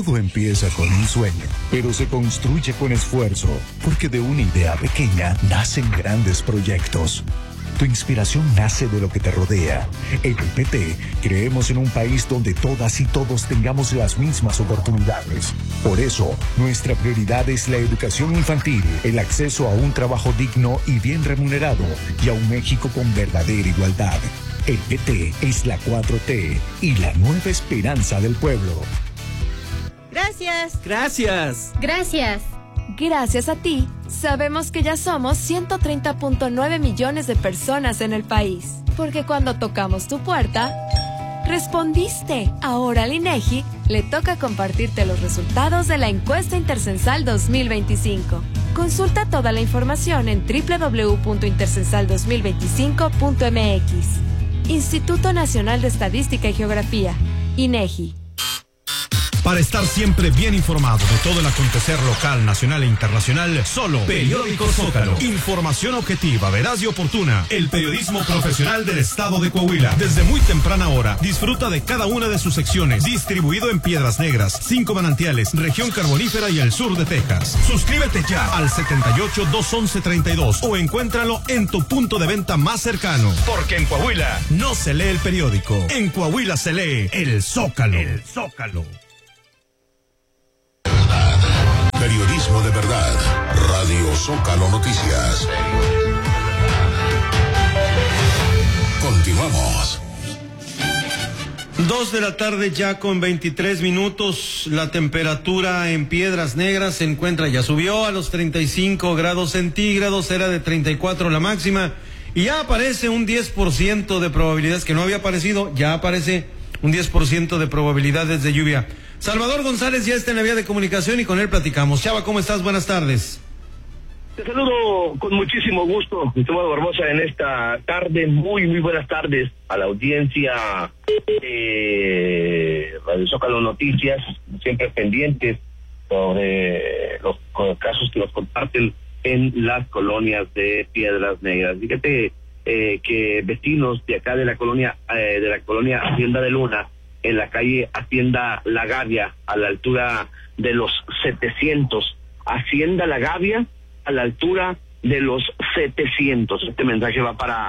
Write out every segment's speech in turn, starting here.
Todo empieza con un sueño, pero se construye con esfuerzo, porque de una idea pequeña nacen grandes proyectos. Tu inspiración nace de lo que te rodea. En el PT creemos en un país donde todas y todos tengamos las mismas oportunidades. Por eso, nuestra prioridad es la educación infantil, el acceso a un trabajo digno y bien remunerado, y a un México con verdadera igualdad. El PT es la 4T y la nueva esperanza del pueblo. Gracias. Gracias. Gracias. Gracias a ti, sabemos que ya somos 130.9 millones de personas en el país. Porque cuando tocamos tu puerta, respondiste. Ahora al INEGI le toca compartirte los resultados de la encuesta intercensal 2025. Consulta toda la información en www.intercensal2025.mx. Instituto Nacional de Estadística y Geografía, INEGI. Para estar siempre bien informado de todo el acontecer local, nacional e internacional, solo Periódico Zócalo. Información objetiva, veraz y oportuna. El periodismo profesional del estado de Coahuila. Desde muy temprana hora, disfruta de cada una de sus secciones. Distribuido en Piedras Negras, 5 Manantiales, región carbonífera y el sur de Texas. Suscríbete ya al 78-211-32 o encuéntralo en tu punto de venta más cercano. Porque en Coahuila no se lee el periódico. En Coahuila se lee el Zócalo. El Zócalo. Periodismo de verdad. Radio Zócalo Noticias. Continuamos. 2 de la tarde ya con 23 minutos. La temperatura en Piedras Negras se encuentra, ya subió a los 35 grados centígrados, era de 34 la máxima. Y ya aparece un 10% de probabilidades, que no había aparecido, ya aparece un 10% de probabilidades de lluvia. Salvador González ya está en la vía de comunicación y con él platicamos. Chava, ¿cómo estás? Buenas tardes. Te saludo con muchísimo gusto, mi estimado Barbosa, en esta tarde. Muy buenas tardes a la audiencia de Radio Zócalo Noticias, siempre pendientes sobre los casos que nos comparten en las colonias de Piedras Negras. Fíjate que vecinos de acá de la colonia Hacienda de Luna, en la calle Hacienda La Gavia, a la altura de los 700. Hacienda La Gavia, a la altura de los 700. Este mensaje va para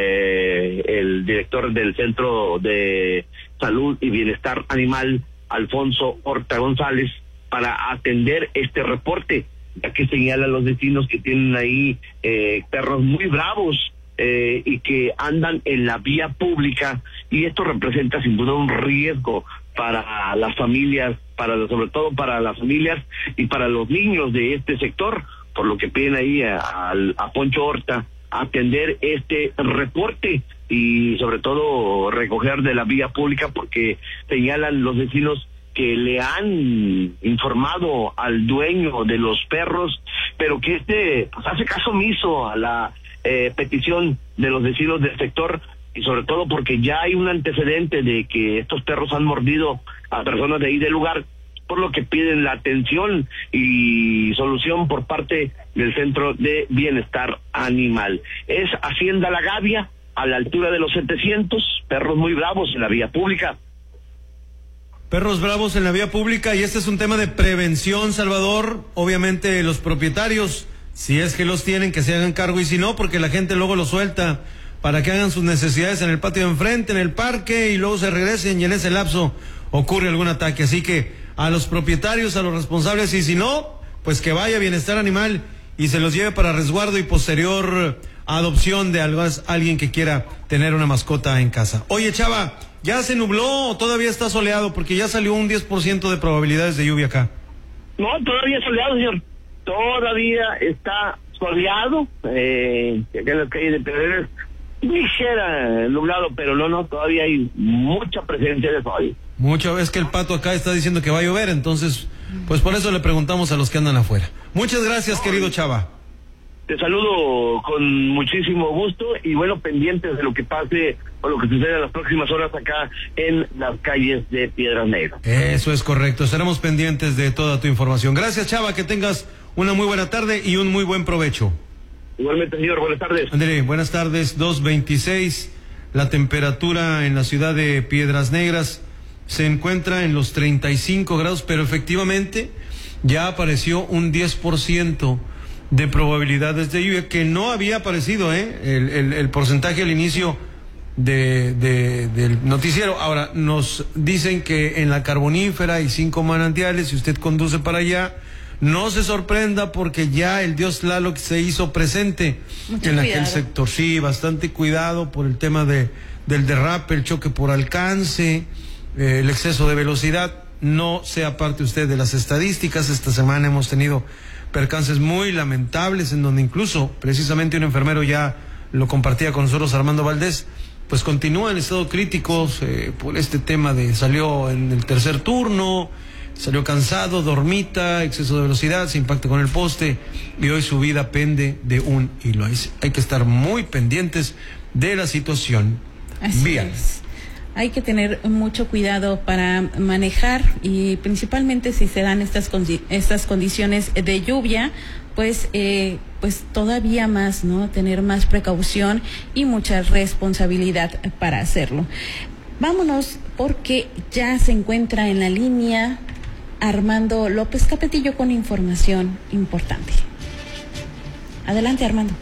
el director del Centro de Salud y Bienestar Animal, Alfonso Horta González, para atender este reporte, ya que señalan los vecinos que tienen ahí perros muy bravos, y que andan en la vía pública, y esto representa sin duda un riesgo para las familias, sobre todo para las familias y para los niños de este sector, por lo que piden ahí a Poncho Horta atender este reporte y sobre todo recoger de la vía pública, porque señalan los vecinos que le han informado al dueño de los perros, pero que pues hace caso omiso a la petición de los vecinos del sector, y sobre todo porque ya hay un antecedente de que estos perros han mordido a personas de ahí del lugar, por lo que piden la atención y solución por parte del Centro de Bienestar Animal. Es Hacienda La Gavia, a la altura de los 700, perros muy bravos en la vía pública. Perros bravos en la vía pública, y este es un tema de prevención, Salvador. Obviamente los propietarios, si es que los tienen, que se hagan cargo, y si no, porque la gente luego los suelta para que hagan sus necesidades en el patio de enfrente, en el parque, y luego se regresen, y en ese lapso ocurre algún ataque. Así que a los propietarios, a los responsables, y si no, pues que vaya Bienestar Animal y se los lleve para resguardo y posterior adopción de alguien que quiera tener una mascota en casa. Oye, Chava, ¿ya se nubló o todavía está soleado? Porque ya salió un 10% de probabilidades de lluvia acá. No, todavía es soleado, señor. Todavía está soleado, acá en las calles de Pedreros, ligera nublado, pero no, todavía hay mucha presencia de sol. Mucho, es que el Pato acá está diciendo que va a llover, entonces, pues por eso le preguntamos a los que andan afuera. Muchas gracias, querido Chava. Te saludo con muchísimo gusto y bueno, pendientes de lo que pase o lo que suceda en las próximas horas acá en las calles de Piedras Negras. Eso es correcto, estaremos pendientes de toda tu información. Gracias, Chava, que tengas una muy buena tarde y un muy buen provecho. Igualmente, señor, buenas tardes. André, buenas tardes, 2:26, la temperatura en la ciudad de Piedras Negras se encuentra en los 35 grados, pero efectivamente ya apareció un 10% de probabilidades de lluvia, que no había aparecido, el porcentaje al inicio del noticiero. Ahora, nos dicen que en la Carbonífera hay 5 manantiales. Si usted conduce para allá, no se sorprenda porque ya el dios Tlaloc se hizo presente en aquel sector. Sí, bastante cuidado por el tema del derrape, el choque por alcance, el exceso de velocidad. No sea parte usted de las estadísticas. Esta semana hemos tenido percances muy lamentables en donde incluso precisamente un enfermero ya lo compartía con nosotros, Armando Valdés, pues continúa en estado crítico por este tema de salió en el tercer turno, salió cansado, dormita, exceso de velocidad, se impacta con el poste y hoy su vida pende de un hilo. Hay que estar muy pendientes de la situación vial. Hay que tener mucho cuidado para manejar y principalmente si se dan estas condiciones de lluvia, pues todavía más, ¿no? Tener más precaución y mucha responsabilidad para hacerlo. Vámonos porque ya se encuentra en la línea Armando López Capetillo con información importante. Adelante, Armando.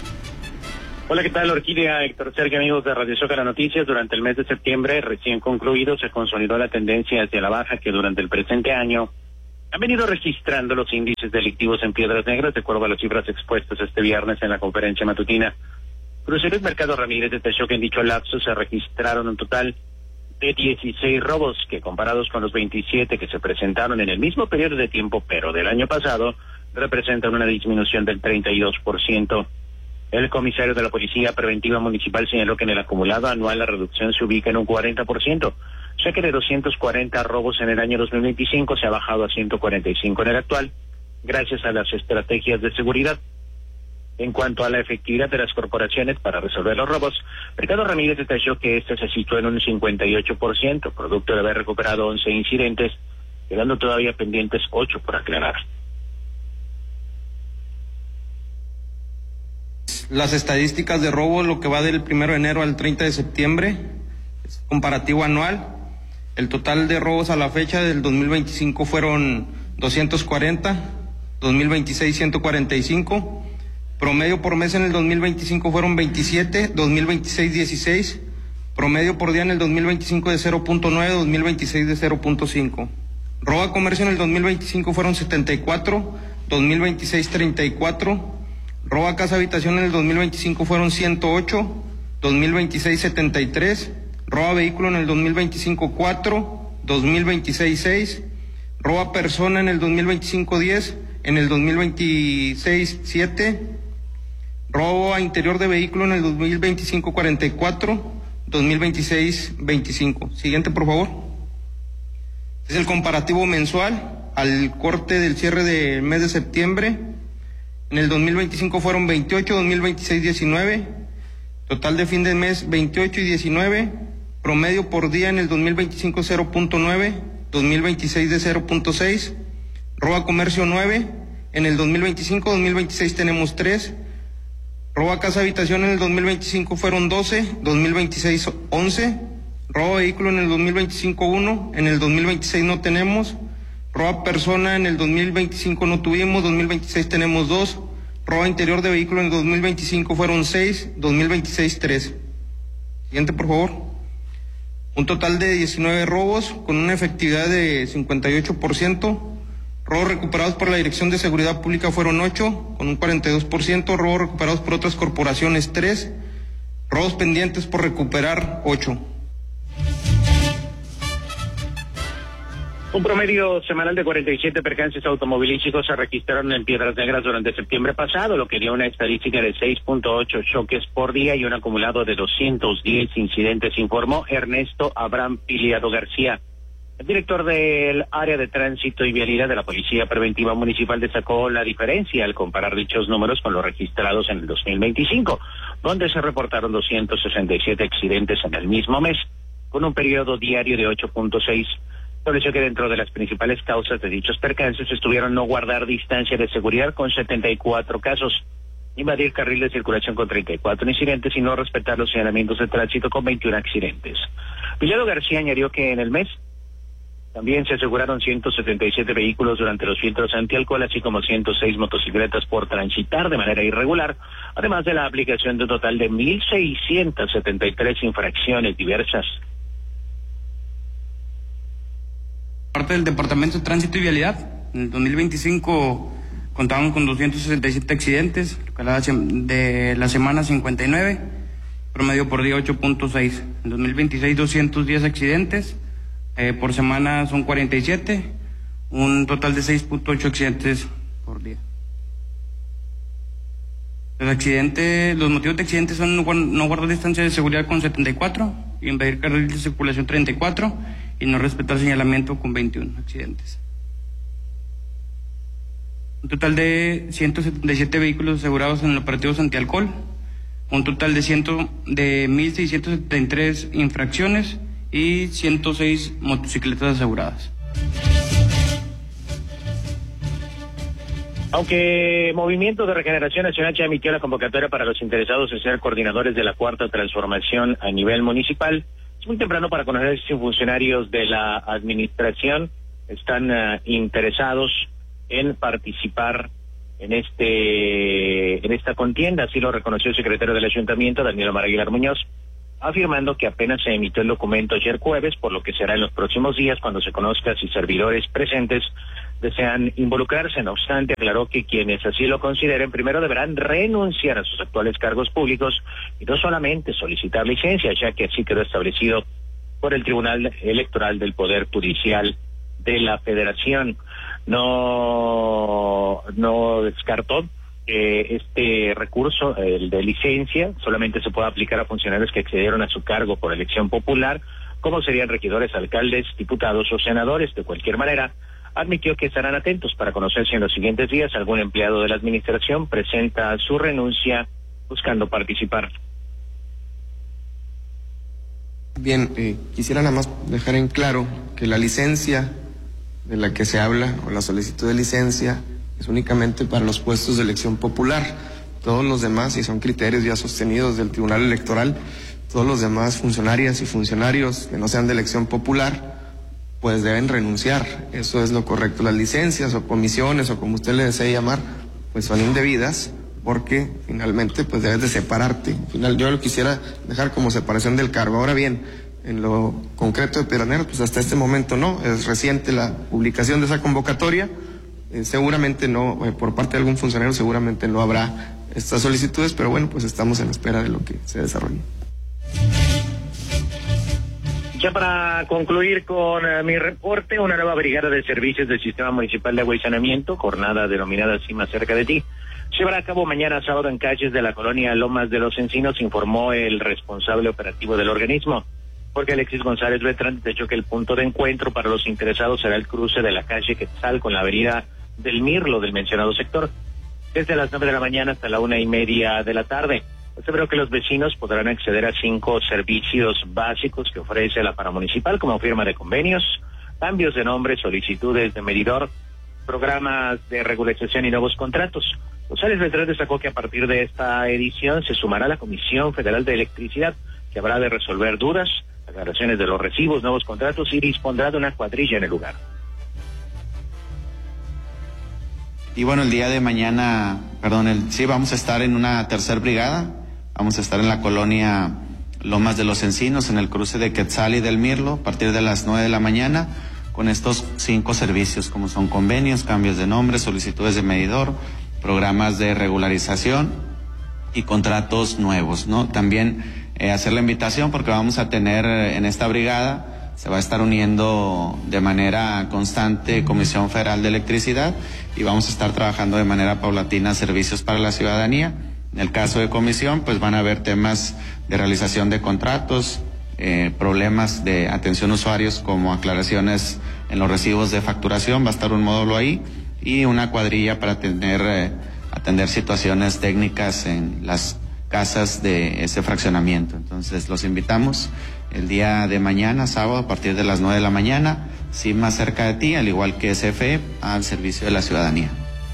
Hola, ¿qué tal, Orquídea, Héctor Sergio, amigos de Radio Zócalo Noticias? Durante el mes de septiembre recién concluido se consolidó la tendencia hacia la baja que durante el presente año han venido registrando los índices delictivos en Piedras Negras, de acuerdo a las cifras expuestas este viernes en la conferencia matutina. Cruceros Mercado Ramírez detalló que en dicho lapso se registraron un total de 16 robos, que comparados con los 27 que se presentaron en el mismo periodo de tiempo, pero del año pasado, representan una disminución del 32%. El comisario de la Policía Preventiva Municipal señaló que en el acumulado anual la reducción se ubica en un 40%, ya que de 240 robos en el año 2025 se ha bajado a 145 en el actual, gracias a las estrategias de seguridad. En cuanto a la efectividad de las corporaciones para resolver los robos, Mercado Ramírez detalló que este se situó en un 58%, producto de haber recuperado 11 incidentes, quedando todavía pendientes 8 por aclarar. Las estadísticas de robo, lo que va del 1 de enero al 30 de septiembre, es comparativo anual. El total de robos a la fecha del 2025 fueron 240, 2026 145, promedio por mes en el 2025 fueron 27, 2026 16, promedio por día en el 2025 de 0.9, 2026 de 0.5. Robo a comercio en el 2025 fueron 74, 2026 34, robo a casa habitación en el 2025 fueron 108, 2026 73, robo a vehículo en el 2025 4, 2026 6, robo a persona en el 2025 10, en el 2026 7, robo a interior de vehículo en el 2025 44, 2026 25. Siguiente, por favor. Es el comparativo mensual al corte del cierre del mes de septiembre. En el 2025 fueron 28, 2026 19, total de fin de mes 28 y 19, promedio por día en el 2025 0.9, 2026 de 0.6, robo a comercio 9, en el 2025, 2026 tenemos 3, robo a casa habitación en el 2025 fueron 12, 2026 11, robo a vehículo en el 2025 1, en el 2026 no tenemos, robo a persona en el 2025 no tuvimos, 2026 tenemos 2, robo a interior de vehículo en el 2025 fueron 6, 2026 3. Siguiente, por favor. Un total de 19 robos con una efectividad de 58%. Robos recuperados por la Dirección de Seguridad Pública fueron 8, con un 42%. Robos recuperados por otras corporaciones 3. Robos pendientes por recuperar 8. Un promedio semanal de 47 percances automovilísticos se registraron en Piedras Negras durante septiembre pasado, lo que dio una estadística de 6.8 choques por día y un acumulado de 210 incidentes, informó Ernesto Abraham Piliado García. El director del área de tránsito y vialidad de la Policía Preventiva Municipal destacó la diferencia al comparar dichos números con los registrados en el 2025, donde se reportaron 267 accidentes en el mismo mes, con un periodo diario de 8.6. Estableció que dentro de las principales causas de dichos percances estuvieron no guardar distancia de seguridad con 74 casos, invadir carril de circulación con 34 incidentes y no respetar los señalamientos de tránsito con 21 accidentes. Piliado García añadió que en el mes También se aseguraron 177 vehículos durante los filtros antialcohol, así como 106 motocicletas por transitar de manera irregular, además de la aplicación de un total de 1.673 infracciones diversas. Parte del Departamento de Tránsito y Vialidad, en el 2025 contábamos con 267 accidentes, de la semana 59, promedio por día 8.6. En 2026 210 accidentes, por semana son 47, un total de 6.8 accidentes por día. Los motivos de accidentes son no guardar distancia de seguridad con 74, invadir carril de circulación 34 y no respetar señalamiento con 21 accidentes. Un total de 177 vehículos asegurados en operativos antialcohol, un total de 1.673 infracciones y 106 motocicletas aseguradas. Aunque Movimiento de Regeneración Nacional ya emitió la convocatoria para los interesados en ser coordinadores de la Cuarta Transformación a nivel municipal, es muy temprano para conocer si funcionarios de la administración están interesados en participar en esta contienda. Así lo reconoció el secretario del Ayuntamiento, Daniel Omar Aguilar Muñoz, afirmando que apenas se emitió el documento ayer jueves, por lo que será en los próximos días cuando se conozca si servidores presentes desean involucrarse. No obstante, aclaró que quienes así lo consideren primero deberán renunciar a sus actuales cargos públicos y no solamente solicitar licencia, ya que así quedó establecido por el Tribunal Electoral del Poder Judicial de la Federación. No descartó que este recurso, el de licencia, solamente se pueda aplicar a funcionarios que accedieron a su cargo por elección popular, como serían regidores, alcaldes, diputados o senadores. De cualquier manera, admitió que estarán atentos para conocer si en los siguientes días algún empleado de la administración presenta su renuncia buscando participar. Bien, quisiera nada más dejar en claro que la licencia de la que se habla, o la solicitud de licencia, es únicamente para los puestos de elección popular. Todos los demás, y son criterios ya sostenidos del Tribunal Electoral, todos los demás funcionarias y funcionarios que no sean de elección popular, pues deben renunciar. Eso es lo correcto. Las licencias o comisiones, o como usted le desee llamar, pues son indebidas, porque finalmente pues debes de separarte. Al final yo lo quisiera dejar como separación del cargo. Ahora bien, en lo concreto de Piedras Negras, pues hasta este momento no, es reciente la publicación de esa convocatoria, seguramente no, por parte de algún funcionario seguramente no habrá estas solicitudes, pero bueno, pues estamos en espera de lo que se desarrolle. Ya para concluir con mi reporte, una nueva brigada de servicios del Sistema Municipal de Agua y Saneamiento, jornada denominada así Más Cerca de Ti, se llevará a cabo mañana sábado en calles de la colonia Lomas de los Encinos, informó el responsable operativo del organismo. Porque Alexis González Beltrán detalló que el punto de encuentro para los interesados será el cruce de la calle Quetzal con la avenida del Mirlo del mencionado sector, desde las 9 de la mañana hasta la 1:30 de la tarde. Aseguró que los vecinos podrán acceder a 5 servicios básicos que ofrece la paramunicipal, como firma de convenios, cambios de nombre, solicitudes de medidor, programas de regularización y nuevos contratos. González Beltrán destacó que a partir de esta edición se sumará la Comisión Federal de Electricidad, que habrá de resolver dudas, aclaraciones de los recibos, nuevos contratos y dispondrá de una cuadrilla en el lugar. Y bueno, el día de mañana, sí, vamos a estar en una tercer brigada, vamos a estar en la colonia Lomas de los Encinos, en el cruce de Quetzal y del Mirlo, a partir de las 9 de la mañana, con estos 5 servicios, como son convenios, cambios de nombre, solicitudes de medidor, programas de regularización y contratos nuevos, ¿no? También hacer la invitación porque vamos a tener en esta brigada, se va a estar uniendo de manera constante Comisión Federal de Electricidad y vamos a estar trabajando de manera paulatina servicios para la ciudadanía. En el caso de comisión, pues van a haber temas de realización de contratos, problemas de atención a usuarios como aclaraciones en los recibos de facturación, va a estar un módulo ahí y una cuadrilla para atender situaciones técnicas en las casas de ese fraccionamiento. Entonces los invitamos el día de mañana, sábado, a partir de las 9 de la mañana, sí, Más Cerca de Ti, al igual que SFE, al servicio de la ciudadanía.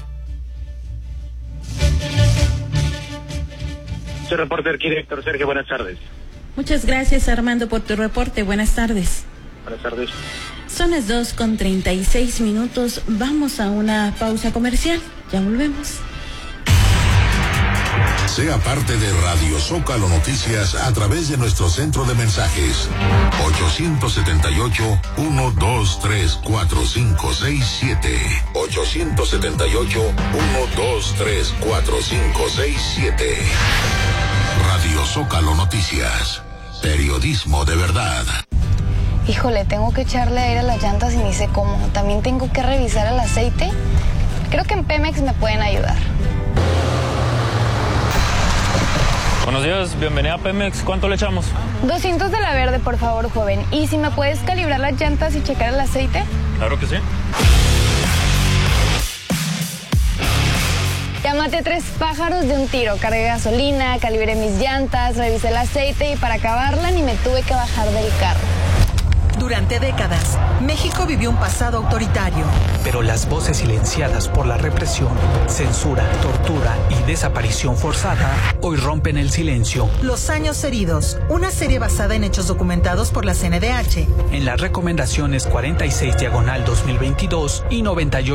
Su reporte aquí, Héctor Sergio, buenas tardes. Muchas gracias, Armando, por tu reporte. Buenas tardes. Buenas tardes. Son las 2:36. Vamos a una pausa comercial. Ya volvemos. Sea parte de Radio Zócalo Noticias a través de nuestro centro de mensajes 878-123-4567 878-123-4567. Radio Zócalo Noticias, periodismo de verdad. Híjole, tengo que echarle aire a las llantas y ni sé cómo. También tengo que revisar el aceite. Creo que en Pemex me pueden ayudar. Buenos días, bienvenida a Pemex. ¿Cuánto le echamos? 200 de la verde, por favor, joven. ¿Y si me puedes calibrar las llantas y checar el aceite? Claro que sí. Ya maté 3 pájaros de un tiro. Cargué gasolina, calibré mis llantas, revisé el aceite y para acabarla ni me tuve que bajar del carro. Durante décadas, México vivió un pasado autoritario. Pero las voces silenciadas por la represión, censura, tortura y desaparición forzada hoy rompen el silencio. Los años heridos, una serie basada en hechos documentados por la CNDH. En las recomendaciones 46/2022 y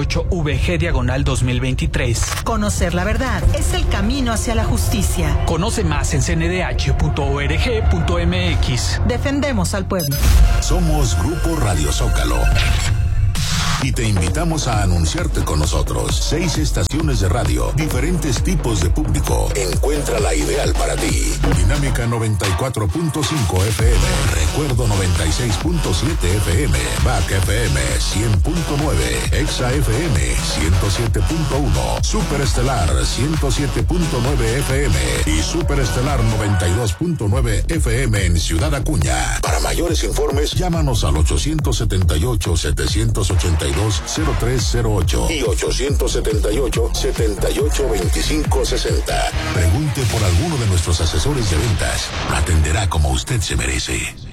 98-VG/2023. Conocer la verdad es el camino hacia la justicia. Conoce más en cndh.org.mx. Defendemos al pueblo. Somos Grupo Radio Zócalo y te invitamos a anunciarte con nosotros. 6 estaciones de radio, diferentes tipos de público. Encuentra la ideal para ti. Dinámica 94.5 FM, Recuerdo 96.7 FM, Back FM 100.9, Exa FM 107.1, Superestelar 107.9 FM y Superestelar 92.9 FM en Ciudad Acuña. Para mayores informes, llámanos al 878-782-0308 y 878-782560. Pregunte por alguno de nuestros asesores de ventas. Lo atenderá como usted se merece.